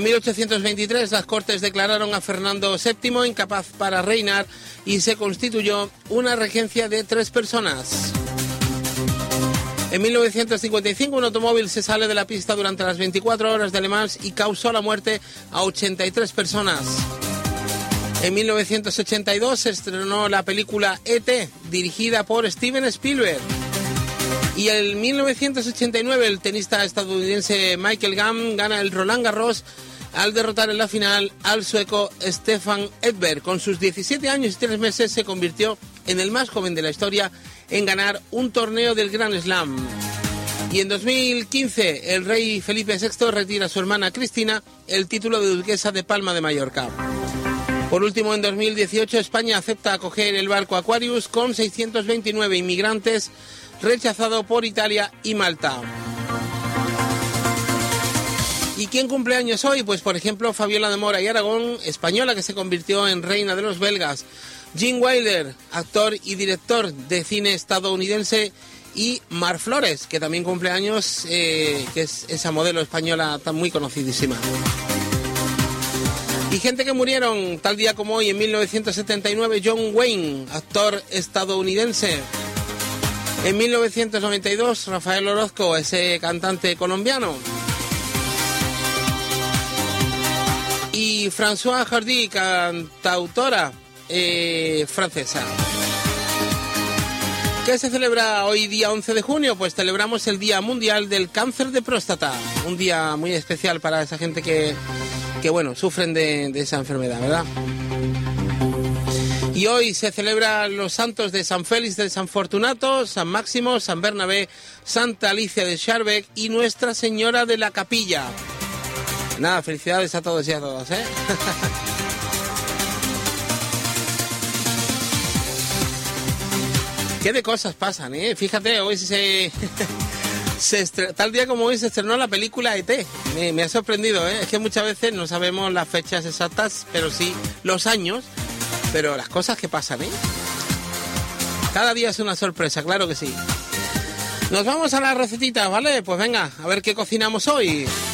En 1823 las Cortes declararon a Fernando VII incapaz para reinar y se constituyó una regencia de 3 personas. En 1955 un automóvil se sale de la pista durante las 24 horas de Le Mans y causó la muerte a 83 personas. En 1982 se estrenó la película E.T., dirigida por Steven Spielberg. Y en 1989 el tenista estadounidense Michael Gam gana el Roland Garros al derrotar en la final al sueco Stefan Edberg. Con sus 17 años y 3 meses se convirtió en el más joven de la historia en ganar un torneo del Grand Slam. Y en 2015 el rey Felipe VI retira a su hermana Cristina el título de duquesa de Palma de Mallorca. Por último, en 2018 España acepta acoger el barco Aquarius con 629 inmigrantes, rechazado por Italia y Malta. ¿Y quién cumple años hoy? Pues por ejemplo Fabiola de Mora y Aragón, española que se convirtió en reina de los belgas. Gene Wilder, actor y director de cine estadounidense. Y Mar Flores, que también cumple años, que es esa modelo española tan muy conocidísima. Y gente que murieron tal día como hoy, en 1979, John Wayne, actor estadounidense. En 1992, Rafael Orozco, ese cantante colombiano. Y Françoise Hardy, cantautora francesa. ¿Qué se celebra hoy día 11 de junio? Pues celebramos el Día Mundial del Cáncer de Próstata. Un día muy especial para esa gente que bueno, sufren de esa enfermedad, ¿verdad? Y hoy se celebran los santos de San Félix de San Fortunato, San Máximo, San Bernabé, Santa Alicia de Scharbeck y Nuestra Señora de la Capilla. Nada, felicidades a todos y a todas, ¿eh? ¿Qué de cosas pasan, eh? Fíjate, hoy tal día como hoy se estrenó la película E.T. Me ha sorprendido, ¿eh? Es que muchas veces no sabemos las fechas exactas, pero sí los años, pero las cosas que pasan, ¿eh? Cada día es una sorpresa, claro que sí. Nos vamos a las recetitas, ¿vale? Pues venga, a ver qué cocinamos hoy.